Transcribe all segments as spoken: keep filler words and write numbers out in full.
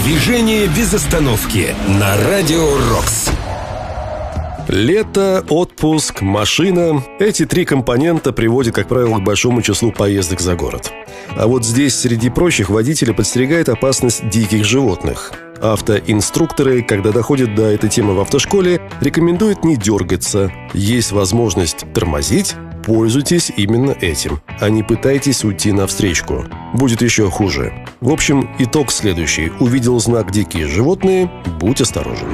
Движение без остановки на Радио Рокс. Лето, отпуск, машина – эти три компонента приводят, как правило, к большому числу поездок за город. А вот здесь, среди прочих, водителя подстерегает опасность диких животных. Автоинструкторы, когда доходят до этой темы в автошколе, рекомендуют не дергаться. Есть возможность тормозить – пользуйтесь именно этим, а не пытайтесь уйти навстречку. Будет еще хуже. В общем, итог следующий. Увидел знак «Дикие животные» – будь осторожен.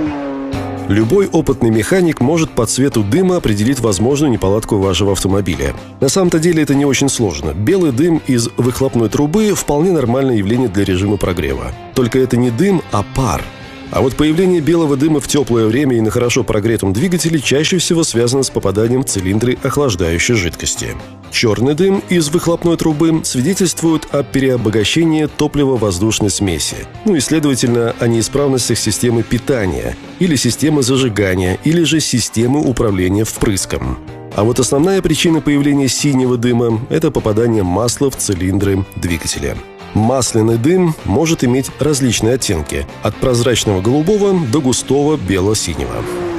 Любой опытный механик может по цвету дыма определить возможную неполадку вашего автомобиля. На самом-то деле это не очень сложно. Белый дым из выхлопной трубы – вполне нормальное явление для режима прогрева. Только это не дым, а пар. А вот появление белого дыма в теплое время и на хорошо прогретом двигателе чаще всего связано с попаданием в цилиндры охлаждающей жидкости. Черный дым из выхлопной трубы свидетельствует о переобогащении топливо-воздушной смеси, ну и, следовательно, о неисправностях системы питания, или системы зажигания, или же системы управления впрыском. А вот основная причина появления синего дыма – это попадание масла в цилиндры двигателя. Масляный дым может иметь различные оттенки – от прозрачного голубого до густого бело-синего.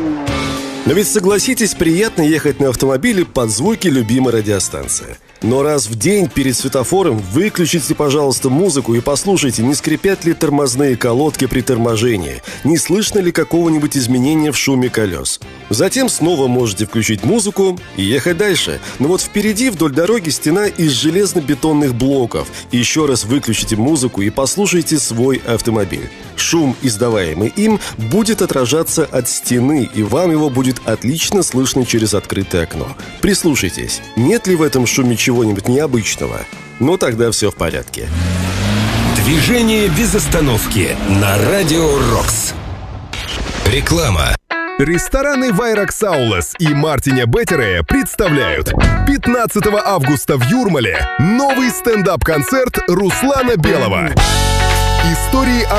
Но ведь, согласитесь, приятно ехать на автомобиле под звуки любимой радиостанции. Но раз в день перед светофором выключите, пожалуйста, музыку и послушайте, не скрипят ли тормозные колодки при торможении, не слышно ли какого-нибудь изменения в шуме колес. Затем снова можете включить музыку и ехать дальше. Но вот впереди вдоль дороги стена из железно-бетонных блоков. Еще раз выключите музыку и послушайте свой автомобиль. Шум, издаваемый им, будет отражаться от стены, и вам его будет отлично слышно через открытое окно. Прислушайтесь, нет ли в этом шуме чего-нибудь необычного? Ну тогда все в порядке. Движение без остановки на Радио Рокс. Реклама. Рестораны Вайракс Аулас и Мартиня Беттере представляют пятнадцатого августа в Юрмале новый стендап-концерт Руслана Белого. Истории о